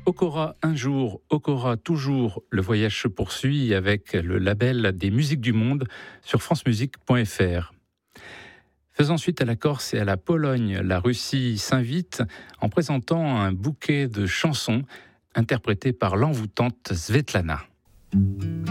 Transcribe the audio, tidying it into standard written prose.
Okora un jour, Okora toujours, le voyage se poursuit avec le label des musiques du monde sur francemusique.fr. Faisant suite à la Corse et à la Pologne, la Russie s'invite en présentant un bouquet de chansons interprétées par l'envoûtante Svetlana.